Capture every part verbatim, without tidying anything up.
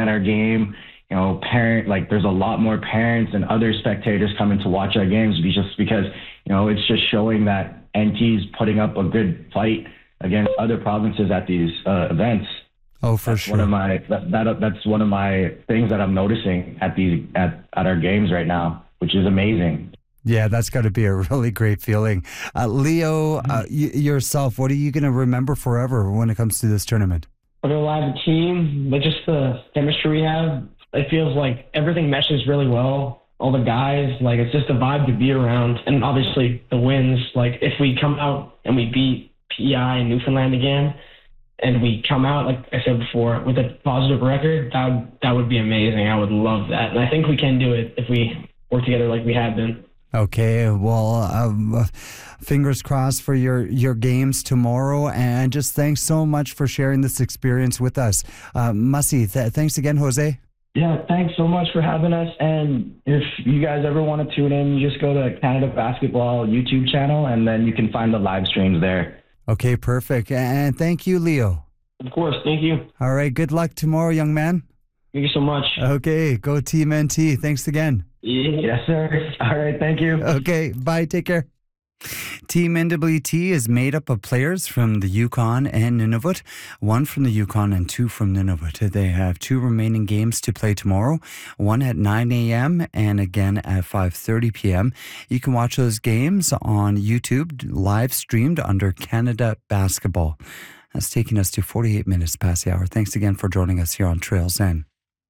at our game. You know, parent like there's a lot more parents and other spectators coming to watch our games just because, you know, it's just showing that N T's putting up a good fight against other provinces at these uh, events. Oh, for that's sure. One of my that, that that's one of my things that I'm noticing at these at, at our games right now, which is amazing. Yeah, that's got to be a really great feeling. Uh, Leo, uh, y- yourself, what are you going to remember forever when it comes to this tournament? We're alive a team, but just the chemistry we have, it feels like everything meshes really well. All the guys, like it's just a vibe to be around. And obviously the wins, like if we come out and we beat P E I and Newfoundland again, and we come out, like I said before, with a positive record, that would, that would be amazing. I would love that. And I think we can do it if we work together like we have been. Okay, well, um, fingers crossed for your, your games tomorrow, and just thanks so much for sharing this experience with us. Uh, Mussy, th- thanks again, Jose. Yeah, thanks so much for having us. And if you guys ever want to tune in, you just go to Canada Basketball YouTube channel, and then you can find the live streams there. Okay, perfect. And thank you, Leo. Of course, thank you. All right, good luck tomorrow, young man. Thank you so much. Okay, go Team N T. Thanks again. Yes, sir. All right, thank you. Okay, bye. Take care. Team N W T is made up of players from the Yukon and Nunavut, one from the Yukon and two from Nunavut. They have two remaining games to play tomorrow, one at nine a.m. and again at five thirty p.m. You can watch those games on YouTube, live streamed under Canada Basketball. That's taking us to forty-eight minutes past the hour. Thanks again for joining us here on Trails End.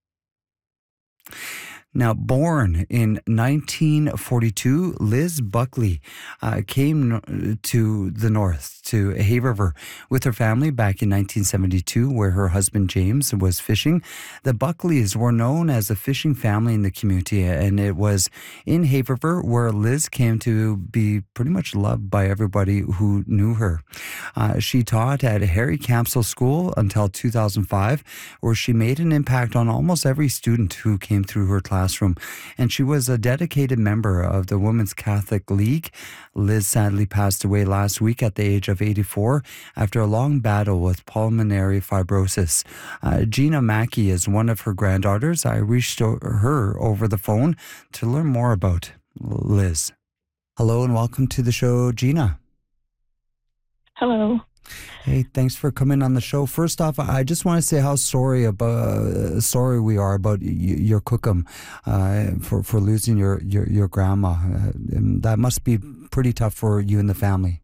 Now, born in nineteen forty-two, Liz Buckley uh, came to the north, to Hay River, with her family back in nineteen seventy-two, where her husband James was fishing. The Buckleys were known as a fishing family in the community, and it was in Hay River where Liz came to be pretty much loved by everybody who knew her. Uh, she taught at Harry Campsell School until two thousand five, where she made an impact on almost every student who came through her class. Classroom, and she was a dedicated member of the Women's Catholic League. Liz sadly passed away last week at the age of eighty-four after a long battle with pulmonary fibrosis. Uh, Gina Mackey is one of her granddaughters. I reached her over the phone to learn more about Liz. Hello and welcome to the show, Gina. Hello. Hey, thanks for coming on the show. First off, I just want to say how sorry about uh, sorry we are about y- your cookum uh, for for losing your your your grandma. Uh, that must be pretty tough for you and the family.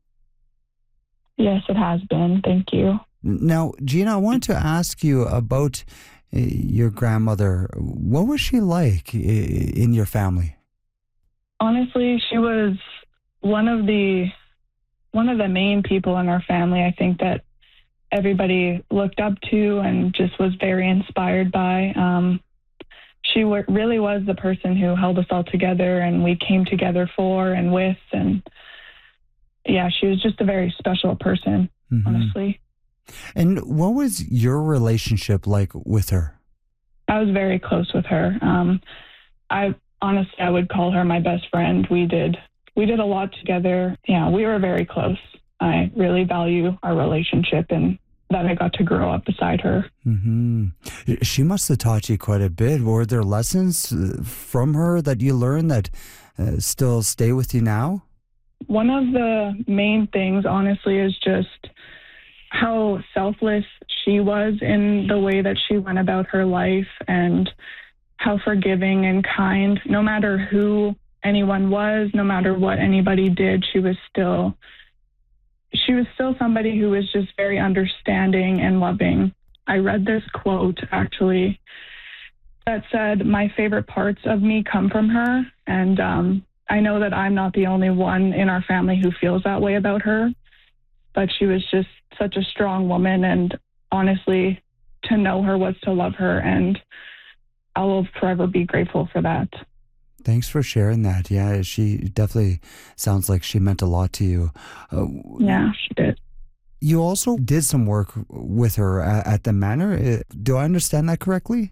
Yes, it has been. Thank you. Now, Gina, I wanted to ask you about uh, your grandmother. What was she like uh, in your family? Honestly, she was one of the one of the main people in our family, I think, that everybody looked up to and just was very inspired by. Um, she w- really was the person who held us all together, and we came together for and with. And yeah, she was just a very special person, mm-hmm. honestly. And what was your relationship like with her? I was very close with her. Um, I honestly, I would call her my best friend. We did We did a lot together. Yeah, we were very close. I really value our relationship and that I got to grow up beside her. Mm-hmm. She must have taught you quite a bit. Were there lessons from her that you learned that uh, still stay with you now? One of the main things, honestly, is just how selfless she was in the way that she went about her life and how forgiving and kind, no matter who anyone was, no matter what anybody did, she was still she was still somebody who was just very understanding and loving. I read this quote actually that said, "My favorite parts of me come from her," and um, I know that I'm not the only one in our family who feels that way about her, but she was just such a strong woman, and honestly, to know her was to love her, and I will forever be grateful for that. Thanks for sharing that. Yeah, she definitely sounds like she meant a lot to you. Uh, yeah, she did. You also did some work with her at, at the manor. Do I understand that correctly?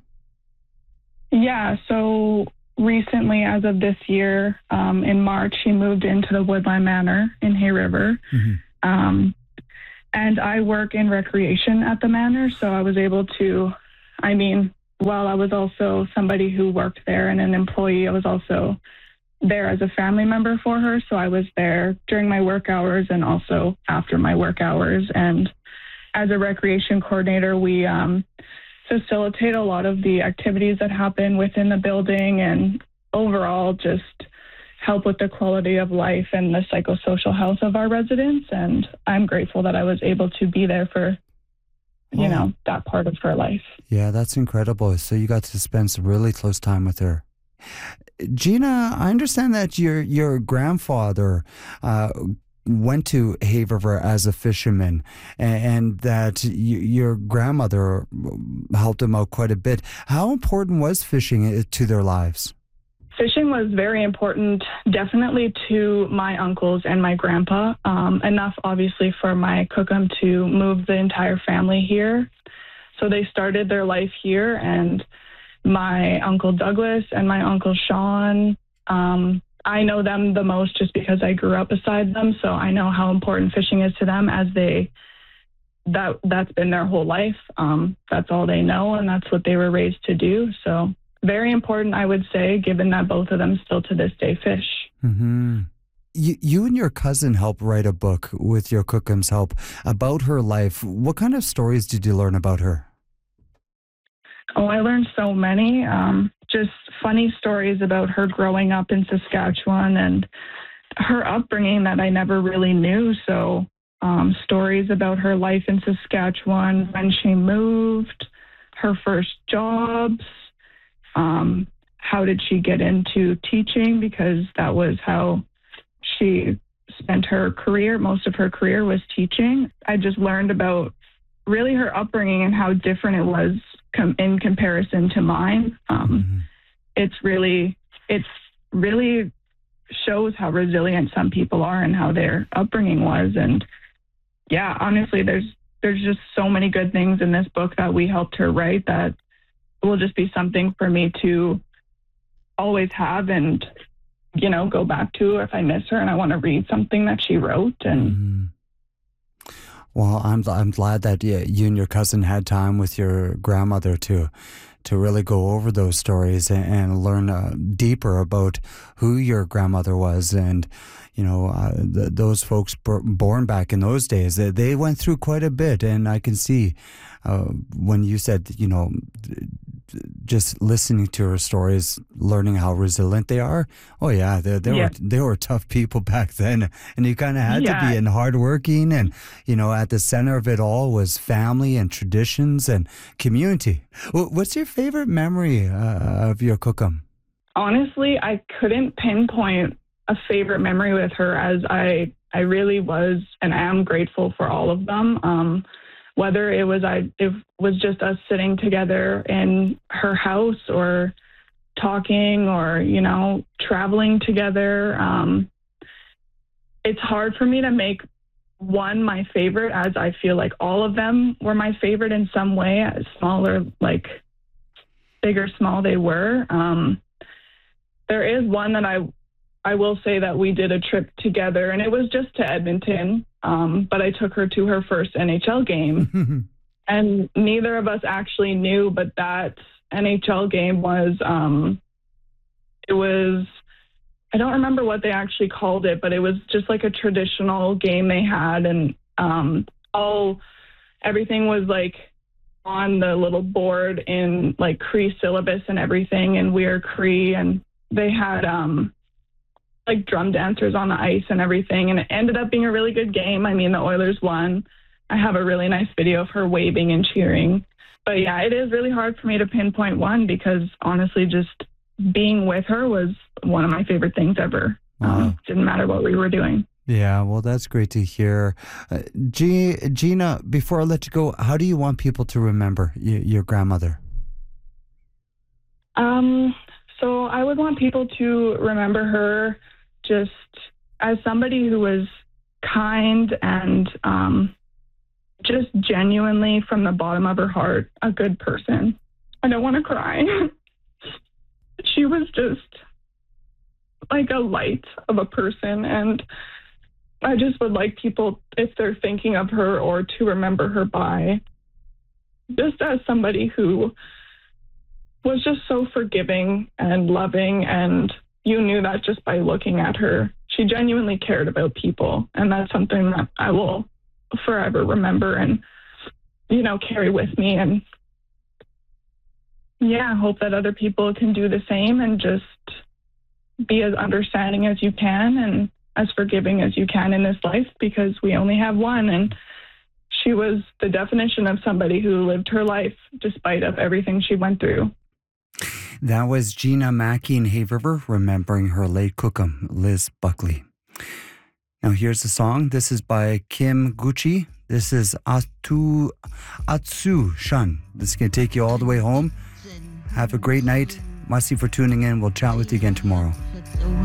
Yeah, so recently, as of this year, um, in March, she moved into the Woodline Manor in Hay River. Mm-hmm. Um, and I work in recreation at the manor, so I was able to, I mean, while I was also somebody who worked there and an employee, I was also there as a family member for her. So I was there during my work hours and also after my work hours. And as a recreation coordinator, we um, facilitate a lot of the activities that happen within the building and overall just help with the quality of life and the psychosocial health of our residents. And I'm grateful that I was able to be there for, you Oh. know, that part of her life. Yeah, that's incredible. So you got to spend some really close time with her. Gina, I understand that your your grandfather uh, went to Hay River as a fisherman, and, and that y- your grandmother helped him out quite a bit. How important was fishing to their lives? Fishing was very important, definitely to my uncles and my grandpa, um, enough obviously for my cookum to move the entire family here. So they started their life here, and my Uncle Douglas and my Uncle Sean, um, I know them the most just because I grew up beside them, so I know how important fishing is to them as they, that, that's been their whole life. Um, that's all they know, and that's what they were raised to do, so... Very important, I would say, given that both of them still to this day fish. Mm-hmm. You, you and your cousin helped write a book with your cookum's help about her life. What kind of stories did you learn about her? Oh, I learned so many. Um, just funny stories about her growing up in Saskatchewan and her upbringing that I never really knew. So um, stories about her life in Saskatchewan, when she moved, her first jobs, Um, how did she get into teaching? Because that was how she spent her career. Most of her career was teaching. I just learned about really her upbringing and how different it was com- in comparison to mine. Um, Mm-hmm. It's really, it's really shows how resilient some people are and how their upbringing was. And yeah, honestly, there's there's just so many good things in this book that we helped her write that will just be something for me to always have and, you know, go back to if I miss her and I want to read something that she wrote. And Mm-hmm. Well, I'm I'm glad that yeah, you and your cousin had time with your grandmother to to really go over those stories and, and learn uh, deeper about who your grandmother was. And you know, uh, the, those folks b- born back in those days, they, they went through quite a bit. And I can see uh, when you said, you know, just listening to her stories, learning how resilient they are. Oh yeah, they, they Yeah. were they were tough people back then, and you kind of had Yeah. to be and hardworking. And you know, at the center of it all was family and traditions and community. Wh- What's your favorite memory uh, of your cookum? honestly, I couldn't pinpoint a favorite memory with her, as I, I really was and am grateful for all of them. Um, whether it was I, it was just us sitting together in her house or talking or, you know, traveling together. Um, it's hard for me to make one my favorite, as I feel like all of them were my favorite in some way, as small or like big or small they were. Um, there is one that I I will say that we did a trip together, and it was just to Edmonton, um, but I took her to her first N H L game, and neither of us actually knew, but that N H L game was, um, it was, I don't remember what they actually called it, but it was just like a traditional game they had, and um, all, everything was like on the little board in like Cree syllabus and everything, and we're Cree, and they had, um, like drum dancers on the ice and everything. And it ended up being a really good game. I mean, the Oilers won. I have a really nice video of her waving and cheering. But yeah, it is really hard for me to pinpoint one, because honestly, just being with her was one of my favorite things ever. Wow. Um, didn't matter what we were doing. Yeah, well, that's great to hear. Uh, G- Gina, before I let you go, how do you want people to remember y- your grandmother? Um, so I would want people to remember her just as somebody who was kind and um, just genuinely from the bottom of her heart, a good person. I don't want to cry. She was just like a light of a person, and I just would like people, if they're thinking of her, or to remember her by just as somebody who was just so forgiving and loving, and you knew that just by looking at her. She genuinely cared about people, and that's something that I will forever remember and, you know, carry with me. And yeah, hope that other people can do the same and just be as understanding as you can and as forgiving as you can in this life, because we only have one. And she was the definition of somebody who lived her life despite of everything she went through. That was Gina Mackey in Hay River, remembering her late cookum, Liz Buckley. Now here's the song. This is by Kim Gucci. This is Atu Atsu Shun. This is going to take you all the way home. Have a great night. Merci for tuning in. We'll chat with you again tomorrow.